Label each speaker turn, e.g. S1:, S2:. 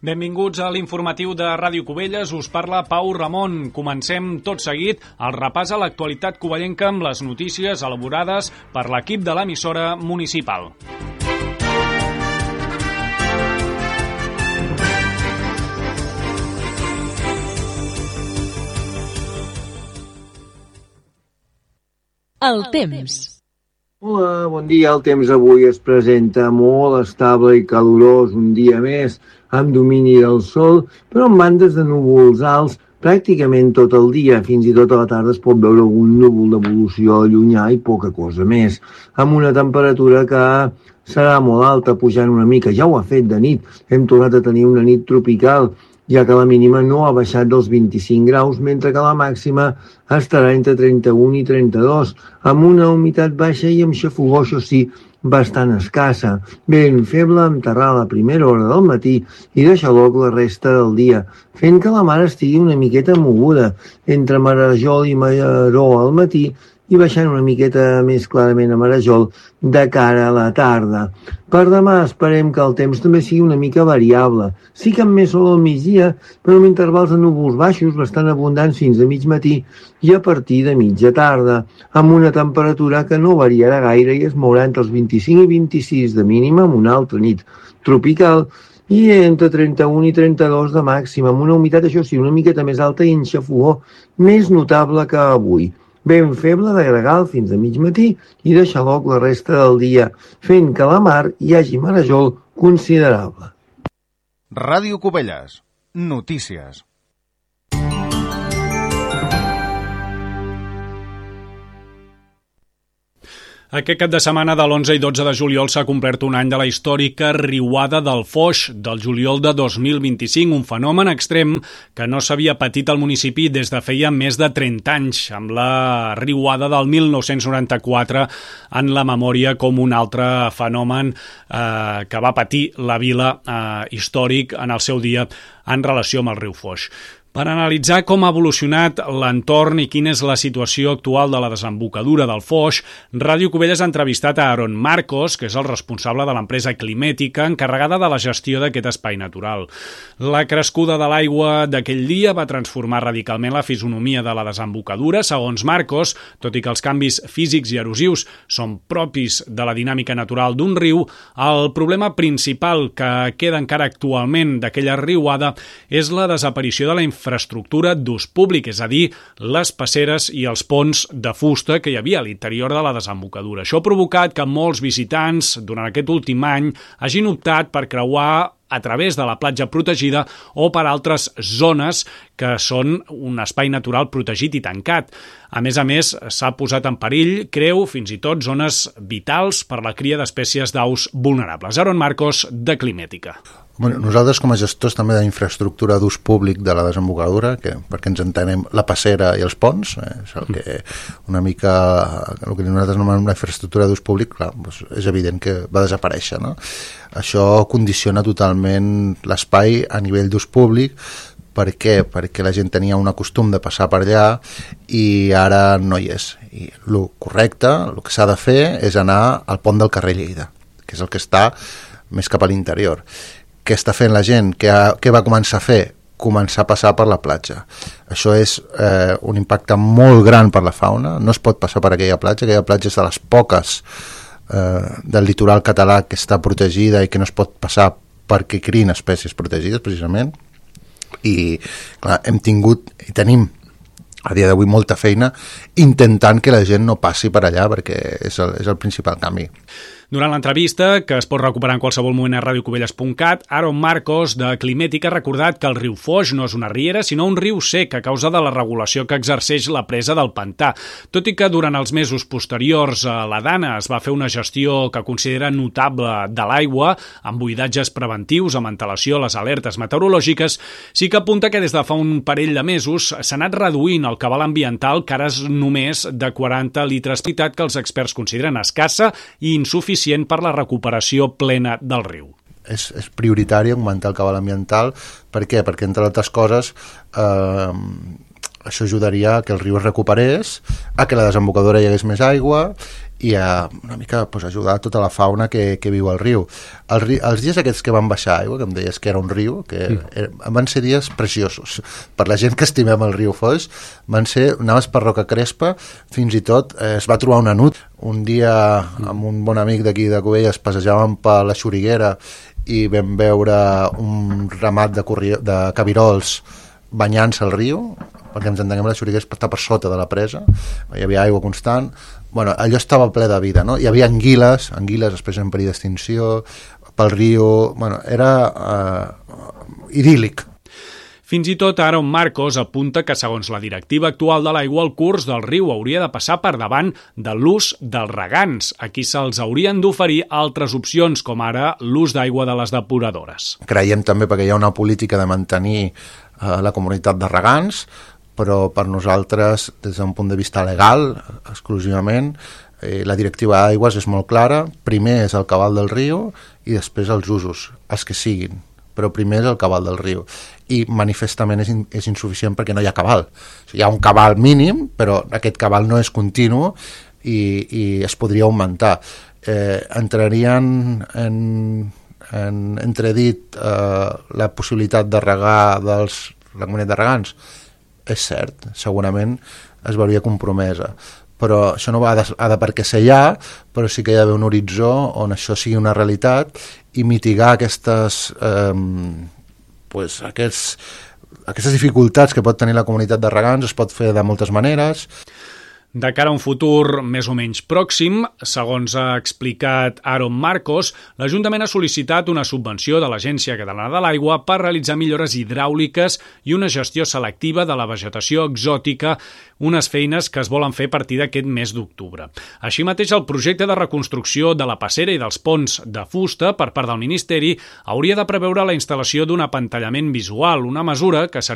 S1: Benvinguts a l'informatiu de Ràdio Cubelles, us parla Pau Ramon. Comencem tot seguit el repàs a l'actualitat covellenca amb les notícies elaborades per l'equip de l'emissora municipal.
S2: El temps.
S3: Hola, bon dia. El temps avui es presenta molt estable i calorós, un dia més, amb domini del sol, però amb bandes de núvols alts pràcticament tot el dia. Fins i tot a la tarda es pot veure algun núvol d'evolució llunyà i poca cosa més, amb una temperatura que serà molt alta, pujant una mica. Ja ho ha fet de nit, hem tornat a tenir una nit tropical, ja que la mínima no ha baixat dels 25 graus, mentre que la màxima estarà entre 31 i 32, amb una humitat baixa i amb xafogor, això sí, bastant escassa. Vent feble amb terrar a la primera hora del matí i de xaloc la resta del dia, fent que la mar estigui una miqueta moguda, entre Marajol i Maró al matí, i baixant una miqueta més clarament a Marajol de cara a la tarda. Per demà esperem que el temps també sigui una mica variable. Sí que amb més sol al migdia, però amb intervals de núvols baixos bastant abundants fins a mig matí i a partir de mitja tarda, amb una temperatura que no variarà gaire i es mourà entre els 25 i 26 de mínima, amb una altra nit tropical, i entre 31 i 32 de màxima, amb una humitat, això sí, una miqueta més alta i en xafogor més notable que avui. Vent feble de gregal fins a mig matí i de xaloc la resta del dia, fent que a la mar hi hagi marejol considerable.
S4: Ràdio Cubelles. Notícies.
S1: Aquest cap de setmana de l'11 i 12 de juliol s'ha complert un any de la històrica riuada del Foix del juliol de 2025, un fenomen extrem que no s'havia patit al municipi des de feia més de 30 anys, amb la riuada del 1994 en la memòria com un altre fenomen que va patir la vila històric en el seu dia en relació amb el riu Foix. Per analitzar com ha evolucionat l'entorn i quina és la situació actual de la desembocadura del Foix, Ràdio Cubelles ha entrevistat a Aaron Marcos, que és el responsable de l'empresa Climètica encarregada de la gestió d'aquest espai natural. La crescuda de l'aigua d'aquell dia va transformar radicalment la fisonomia de la desembocadura, segons Marcos, tot i que els canvis físics i erosius són propis de la dinàmica natural d'un riu, el problema principal que queda encara actualment d'aquella riuada és la desaparició de la infraestructura d'ús públic, és a dir, les passeres i els ponts de fusta que hi havia a l'interior de la desembocadura. Això ha provocat que molts visitants, durant aquest últim any, hagin optat per creuar a través de la platja protegida o per altres zones que són un espai natural protegit i tancat. A més, s'ha posat en perill, creu, fins i tot zones vitals per la cria d'espècies d'aus vulnerables. Aaron Marcos, de Climètica.
S5: Bueno, nosaltres com a gestors també d'infraestructura d'ús públic de la desembocadura, perquè ens entenem la passera i els ponts, és el que una mica el que nosaltres anomenem la infraestructura d'ús públic, clar, doncs és evident que va desaparèixer, no? Això condiciona totalment l'espai a nivell d'ús públic. Per què? Perquè la gent tenia un costum de passar per allà i ara no hi és. I el correcte, el que s'ha de fer és anar al pont del carrer Lleida, que és el que està més cap a l'interior. Què està fent la gent? Què va començar a fer? Començar a passar per la platja. Això és un impacte molt gran per la fauna. No es pot passar per aquella platja és de les poques del litoral català que està protegida i que no es pot passar perquè crien espècies protegides, precisament. I clar, hem tingut i tenim a dia d'avui molta feina intentant que la gent no passi per allà, perquè és el principal canvi.
S1: Durant l'entrevista, que es pot recuperar en qualsevol moment a radiocubelles.cat, Aaron Marcos, de Climètica, ha recordat que el riu Foix no és una riera, sinó un riu sec a causa de la regulació que exerceix la presa del pantà. Tot i que durant els mesos posteriors a la Dana es va fer una gestió que considera notable de l'aigua, amb buidatges preventius, amb antelació a les alertes meteorològiques, sí que apunta que des de fa un parell de mesos s'ha anat reduint el cabal ambiental, que ara és només de 40 litres, que els experts consideren escassa i insuficient per la recuperació plena del riu.
S5: És prioritari augmentar el cabal ambiental. Per què? Perquè, entre altres coses, això ajudaria a que el riu es recuperés, a que la desembocadura hi hagués més aigua i a una mica ajudar tota la fauna que viu al riu. Els dies aquests que van baixar aigua, que em deies que era un riu, van ser dies preciosos. Per la gent que estimem el riu Foix, anaves per Roca Crespa, fins i tot es va trobar una nut. Un dia amb un bon amic d'aquí de Cubelles passejàvem per la Xuriguera i vam veure un ramat de cabirols banyant-se al riu, perquè ens entenguem, la Xuriguera està per sota de la presa, hi havia aigua constant. Bueno, allò estava ple de vida, no? Hi havia anguiles després en perill d'extinció, pel riu. Bueno, era idíl·lic.
S1: Fins i tot Aaron Marcos apunta que, segons la directiva actual de l'aigua, el curs del riu hauria de passar per davant de l'ús dels regants. Aquí se'ls haurien d'oferir altres opcions, com ara l'ús d'aigua de les depuradores. Creiem
S5: també, perquè hi ha una política de mantenir la comunitat de regants, però per nosaltres, des d'un punt de vista legal, exclusivament, la directiva d'aigües és molt clara. Primer és el cabal del riu i després els usos, els que siguin, però primer és el cabal del riu. I manifestament és insuficient perquè no hi ha cabal. O sigui, hi ha un cabal mínim, però aquest cabal no és continu i es podria augmentar. Entrarien en entredit la possibilitat de regar la comunitat de regants. És cert, segurament es veuria compromesa, però això no va de perquè ser allà, però sí que hi ha d'haver un horitzó on això sigui una realitat i mitigar aquestes dificultats que pot tenir la comunitat de regants. Es pot fer de moltes maneres.
S1: De cara a un futur més o menys pròxim, segons ha explicat Aaron Marcos, l'Ajuntament ha sol·licitat una subvenció de l'Agència Catalana de l'Aigua per realitzar millores hidràuliques i una gestió selectiva de la vegetació exòtica, unes feines que es volen fer a partir d'aquest mes d'octubre. Així mateix, el projecte de reconstrucció de la passera i dels ponts de fusta per part del Ministeri hauria de preveure la instal·lació d'un apantallament visual, una mesura que serà